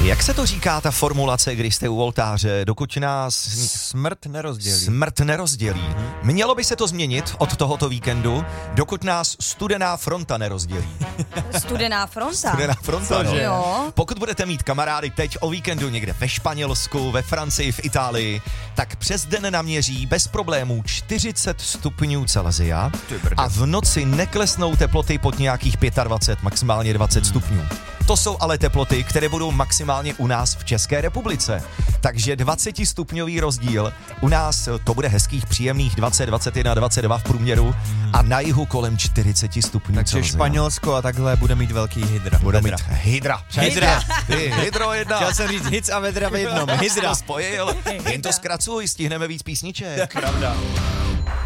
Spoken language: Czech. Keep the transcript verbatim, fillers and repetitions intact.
Jak se to říká ta formulace, když jste u oltáře, dokud nás smrt nerozdělí. Smrt nerozdělí. Hmm. Mělo by se to změnit od tohoto víkendu, dokud nás studená fronta nerozdělí. Studená fronta? Studená fronta, no. Jo. Pokud budete mít kamarády teď o víkendu někde ve Španělsku, ve Francii, v Itálii, tak přes den naměří bez problémů čtyřicet stupňů Celsia a v noci neklesnou teploty pod nějakých dvacet pět, maximálně dvacet hmm. stupňů. To jsou ale teploty, které budou maximálně u nás v České republice. Takže dvacetistupňový rozdíl. U nás to bude hezkých, příjemných dvacet, dvacet jedna, dvacet dva v průměru a na jihu kolem čtyřicet stupňů. Takže Celsia. Španělsko a takhle bude mít velký hydra. Bude Vedra. mít hydra. Hydra. Ty, hydro jedna. Chtěl jsem říct hic a vedra v jednom. Hydra. Spojil. Jen to zkracuj, stihneme víc písniček. Pravda.